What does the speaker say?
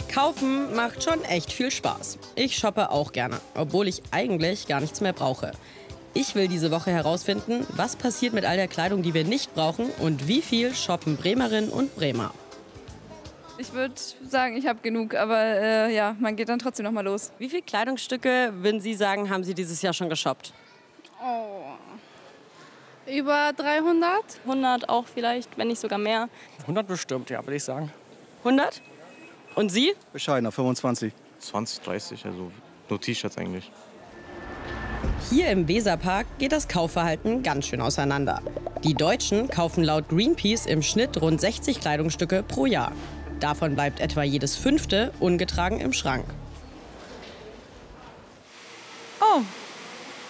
Kaufen macht schon echt viel Spaß. Ich shoppe auch gerne, obwohl ich eigentlich gar nichts mehr brauche. Ich will diese Woche herausfinden, was passiert mit all der Kleidung, die wir nicht brauchen und wie viel shoppen Bremerinnen und Bremer. Ich würde sagen, ich habe genug, aber ja, man geht dann trotzdem noch mal los. Wie viele Kleidungsstücke, würden Sie sagen, haben Sie dieses Jahr schon geshoppt? Oh, über 300? 100 auch vielleicht, wenn nicht sogar mehr. 100 bestimmt, ja, würde ich sagen. 100? Und Sie? Bescheidener, 25. 20, 30, also nur T-Shirts eigentlich. Hier im Weserpark geht das Kaufverhalten ganz schön auseinander. Die Deutschen kaufen laut Greenpeace im Schnitt rund 60 Kleidungsstücke pro Jahr. Davon bleibt etwa jedes 5. ungetragen im Schrank.